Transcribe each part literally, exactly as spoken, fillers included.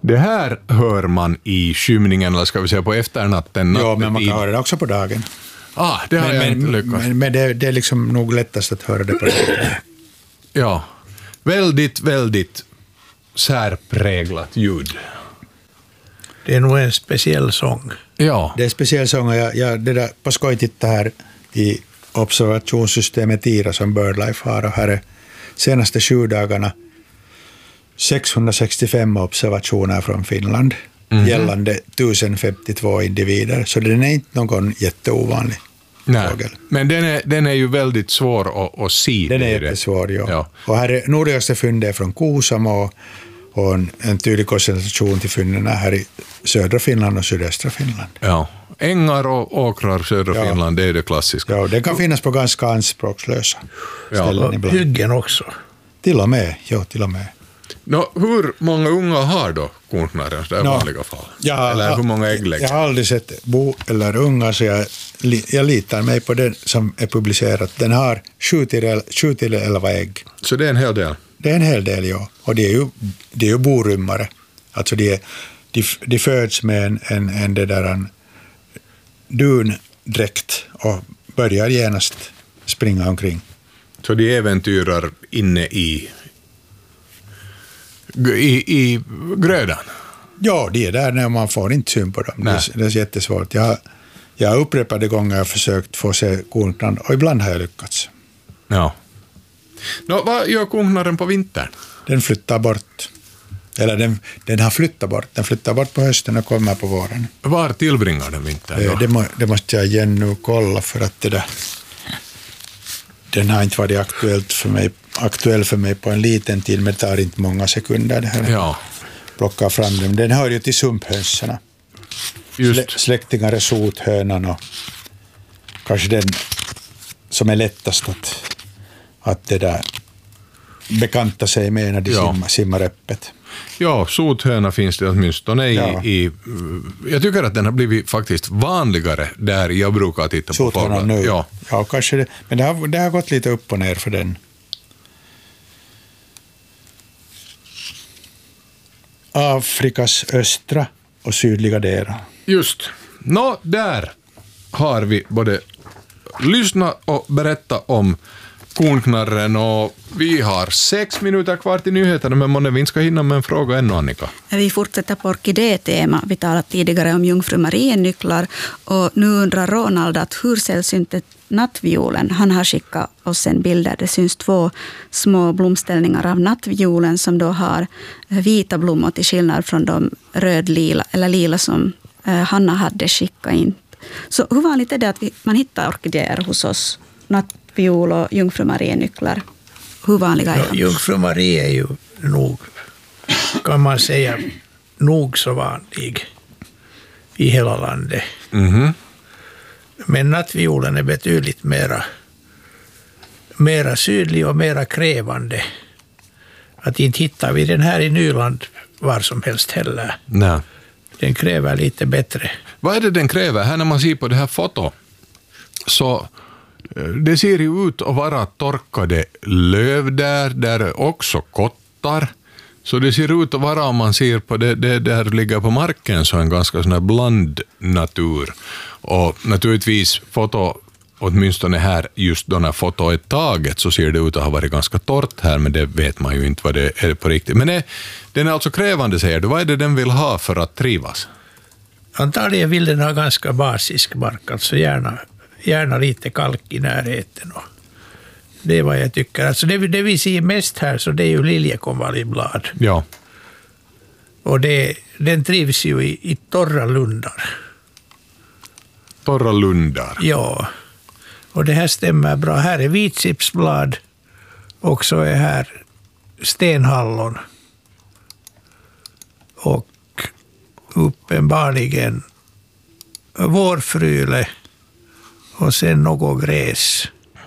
Det här hör man i skymningen, eller ska vi säga på efternatten. Ja, men man kan höra det också på dagen. Ah, det har men, jag men, inte lyckats. Men, men det, det är liksom nog lättast att höra det på dagen. Ja, väldigt, väldigt särpräglat ljud. Det är nog en speciell sång. Ja. Det är en speciell sång, och jag, jag det där, på skoj titta här i observationssystemet I R A som BirdLife har, och här är senaste sju dagarna sexhundrasextiofem observationer från Finland mm-hmm. gällande tusen femtiotvå individer, så den är inte någon jätteovanlig Nej, fågel. Men den är, den är ju väldigt svår att, att se. Den är jättesvår, ja. ja. Och här är nordligaste fyndet från Kuusamo, och en, en tydlig koncentration till fynden här i södra Finland och sydöstra Finland. Ja, ängar och åkrar södra ja. Finland, det är det klassiska. Ja, det kan finnas på ganska anspråkslösa ställen ja, ibland. Hyggen också. Till och med, ja, till och med. Nå, hur många unga har då kornknarren i no, vanliga fall? Ja, eller hur många ägg läggs? Jag har aldrig sett bo eller unga, så jag, jag litar mig på den som är publicerat. Den har sju till elva ägg. Så det är en hel del? Det är en hel del, ja. Och det är ju, det är ju borymmare. Alltså de, de, de föds med en, en, en, det där, en dundräkt och börjar genast springa omkring. Så de äventyrar inne i I, i grödan? Ja, det är där när man får inte syn på dem. Det är, det är jättesvårt. Jag, jag har upprepade gånger försökt få se kornknarren, och ibland har jag lyckats. Ja. Nå, vad gör kornknarren på vintern? Den flyttar bort. Eller den, den har flyttat bort. Den flyttar bort på hösten och kommer på våren. Var tillbringar den vintern då? Det, må, det måste jag igen nu kolla, för att det där, den har inte varit aktuellt för mig, aktuell för mig på en liten tid, men det tar inte många sekunder det här. Ja. Plocka fram dem. Den hör ju till sumphönserna. Just. Släktingar är sothönan, och kanske den som är lättast att, att det där bekanta sig med när de ja. simmar, simmar öppet. Ja, sothöna finns det åtminstone i, ja. i... Jag tycker att den har blivit faktiskt vanligare där jag brukar titta på fåglar. Nu. Ja, ja kanske det. Men det har, det har gått lite upp och ner för den. Afrikas östra och sydliga delar. Just. Nå, där har vi både lyssna och berätta om kornknarren, och vi har sex minuter kvar till nyheterna, men månne vi ska hinna med en fråga ännu, Annika. Vi fortsätter på orkidé-tema. Vi talade tidigare om jungfru Mariennycklar, och nu undrar Ronald att hur sällsynt är nattviolen. Han har skickat oss en bild där det syns två små blomställningar av nattviolen som då har vita blommor till skillnad från de röd-lila eller lila som Hanna hade skickat in. Så hur vanligt är det att vi, man hittar orkidéer hos oss? Nattviol och jungfru Mariennycklar. Hur vanliga är de? Ja, jungfru Marie är ju nog, kan man säga, nog så vanlig i hela landet. Mm-hmm. Men nattviolen är betydligt mera, mera sydlig och mera krävande. Att inte hittar vi den här i Nyland var som helst heller. Nej. Den kräver lite bättre. Vad är det den kräver? Här när man ser på det här fotot, så det ser ju ut att vara torkade löv där, där är också kottar. Så det ser ut att vara, om man ser på det, det där ligger på marken, så en ganska sån här bland natur. Och naturligtvis foto, åtminstone här just då när foto är taget, så ser det ut att ha varit ganska torrt här, men det vet man ju inte vad det är på riktigt. Men det, den är alltså krävande, säger du. Vad är det den vill ha för att trivas? Antagligen vill den ha ganska basisk mark, alltså gärna, gärna lite kalk i närheten. Och det är vad jag tycker. Alltså det, det vi ser mest här, så det är ju liljekonvaljblad. Ja. Och det, den trivs ju i, i torra lundar. Torra lundar? Ja. Och det här stämmer bra. Här är vitsipsblad, och så är här stenhallon. Och uppenbarligen vårfryle, och sen något gräs.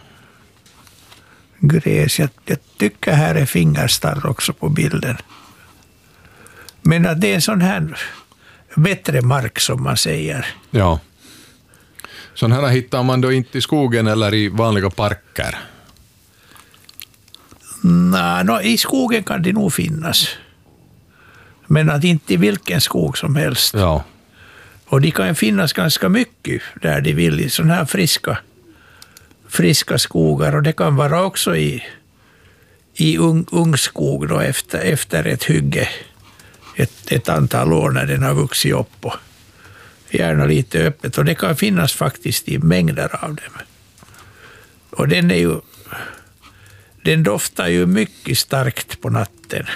Gräs, jag, jag tycker här är fingerstarr också på bilden. Men att det är en sån här bättre mark, som man säger. Ja. Sån här hittar man då inte i skogen eller i vanliga parker? Nej, no, i skogen kan det nog finnas. Men att inte i vilken skog som helst. Ja. Och de kan finnas ganska mycket där de vill i sådana här friska, friska skogar. Och det kan vara också i, i ung, ung skog då efter, efter ett hygge. Ett, ett antal år när den har vuxit upp. Och gärna lite öppet. Och det kan finnas faktiskt i mängder av dem. Och den är ju... Den doftar ju mycket starkt på natten.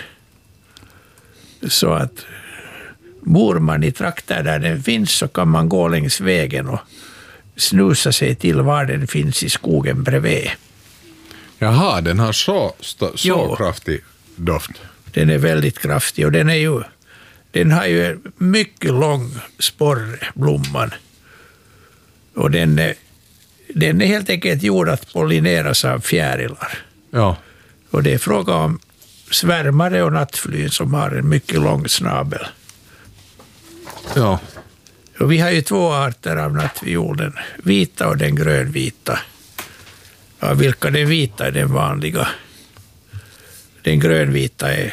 Så att bor man i trakter där den finns så kan man gå längs vägen och snusa sig till var den finns i skogen bredvid. Jaha, den har så, så Jo. kraftig doft. Den är väldigt kraftig och den är ju den har ju en mycket lång sporre, blomman. Och den är, den är helt enkelt gjord att pollineras av fjärilar. Ja. Och det är fråga om svärmare och nattflyn som har en mycket lång snabel. Ja. Och vi har ju två arter av nattviol, den vita och den grönvita. Av vilka den vita är den vanliga. Den grönvita är,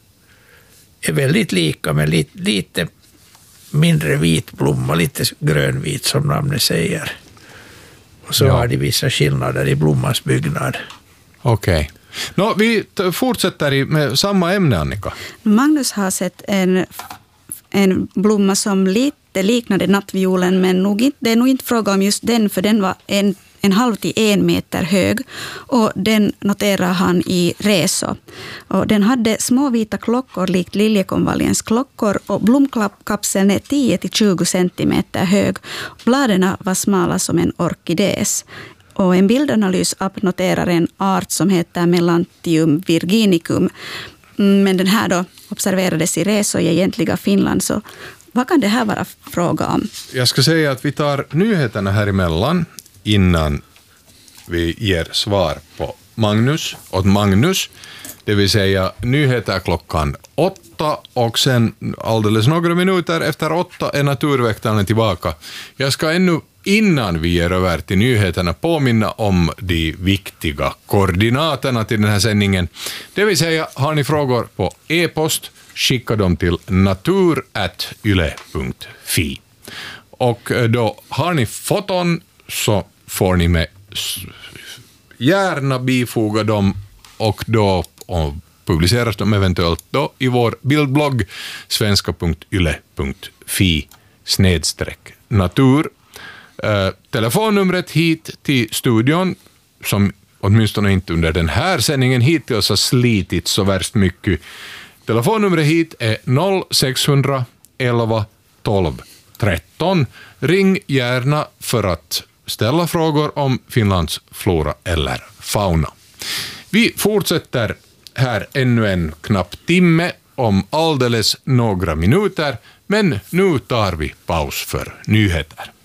är väldigt lika, men lite, lite mindre vit blomma, lite grönvit som namnet säger. Och så Ja. har de vissa skillnader i blommans byggnad. Okej. Okay. Nå, vi t- fortsätter i, med samma ämne, Annika. Magnus har sett en, en blomma som lite liknade nattviolen, men nog inte, det är nog inte fråga om just den, för den var en, en halv till en meter hög. Och den noterar han i Reso. Och den hade små vita klockor likt liljekonvaljens klockor och blomkapseln är tio till tjugo centimeter hög. Bladen var smala som en orkidés. Och en bildanalys noterar en art som heter Melantium virginicum. Men den här då observerades i Reso i egentliga Finland. Så vad kan det här vara fråga om? Jag ska säga att vi tar nyheterna här emellan innan vi ger svar på Magnus åt Magnus. Det vill säga nyheter klockan åtta och sen alldeles några minuter efter åtta är naturväktaren tillbaka. Jag ska ännu innan vi ger över till nyheterna påminna om de viktiga koordinaterna till den här sändningen. Det vill säga, har ni frågor på e-post, skicka dem till natur at yle punkt fi. Och då har ni foton så får ni med gärna bifoga dem och då och publiceras de eventuellt då i vår bildblogg svenska punkt yle punkt fi snedstreck natur. Uh, telefonnumret hit till studion, som åtminstone inte under den här sändningen hittills har slitit så värst mycket. Telefonnumret hit är noll sex elva tolv tretton. Ring gärna för att ställa frågor om Finlands flora eller fauna. Vi fortsätter här ännu en knapp timme om alldeles några minuter, men nu tar vi paus för nyheter.